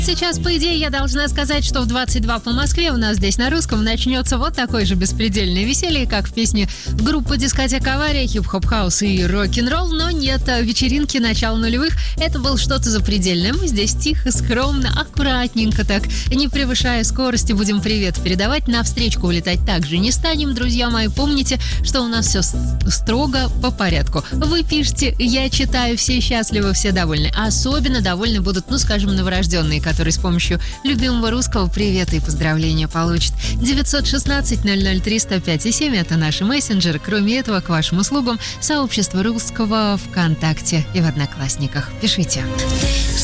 Сейчас, по идее, я должна сказать, что в 22 по Москве у нас здесь на русском начнется вот такое же беспредельное веселье, как в песне группы «Дискотека Авария», хип-хоп хаус и рок-н-ролл, но нет, вечеринки начала нулевых — это было что-то запредельное. Мы здесь тихо, скромно, аккуратненько так, не превышая скорости, будем привет передавать, навстречку улетать также не станем, друзья мои. Помните, что у нас все строго по порядку. Вы пишете, я читаю, все счастливы, все довольны. Особенно довольны будут, скажем, новорожденные, которые с помощью любимого русского привета и поздравления получат. 916-003-105-7 — это наши мессенджеры. Кроме этого, к вашим услугам сообщество русского ВКонтакте и в Одноклассниках. Пишите.